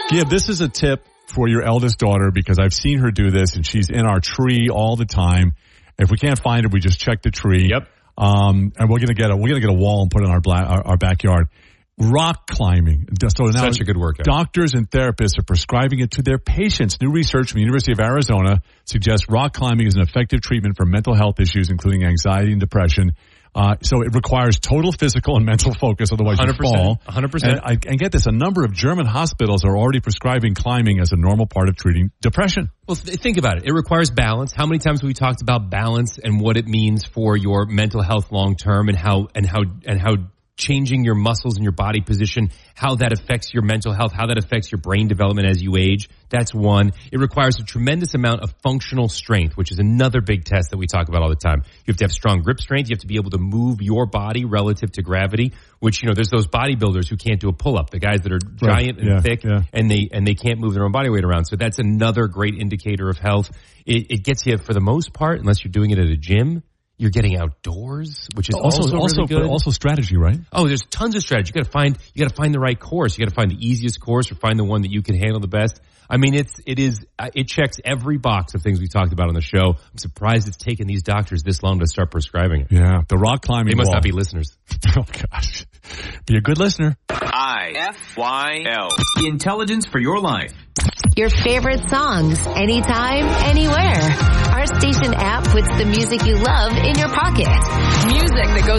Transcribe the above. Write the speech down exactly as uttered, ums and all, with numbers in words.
Gib, this is a tip for your eldest daughter because I've seen her do this, and she's in our tree all the time. If we can't find her, we just check the tree. Yep. Um, and we're gonna get a we're gonna get a wall and put it in our black, our, our backyard. Rock climbing. So now Such a good workout. Doctors and therapists are prescribing it to their patients. New research from the University of Arizona suggests rock climbing is an effective treatment for mental health issues, including anxiety and depression. Uh, so it requires total physical and mental focus, otherwise you fall. one hundred percent. And, I, and get this, a number of German hospitals are already prescribing climbing as a normal part of treating depression. Well, th- think about it. It requires balance. How many times have we talked about balance and what it means for your mental health long term, and how and how and how changing your muscles and your body position, how that affects your mental health, how that affects your brain development as you age. That's one. It requires a tremendous amount of functional strength, which is another big test that we talk about all the time. You have to have strong grip strength. You have to be able to move your body relative to gravity, which, you know, there's those bodybuilders who can't do a pull-up, the guys that are giant and yeah, thick, yeah. and they and they can't move their own body weight around. So that's another great indicator of health. It, it gets you, for the most part, unless you're doing it at a gym, you're getting outdoors, which is also, also, also really good. But also strategy, right? Oh, there's tons of strategy. You got to find you got to find the right course. You got to find the easiest course, or find the one that you can handle the best. I mean, it's it is it checks every box of things we talked about on the show. I'm surprised it's taken these doctors this long to start prescribing it. Yeah, the rock climbing. They must wall. not be listeners. Oh gosh, be a good listener. I F Y L. Intelligence for your life. Your favorite songs, anytime, anywhere. Our station app puts the music you love in your pocket. Music that goes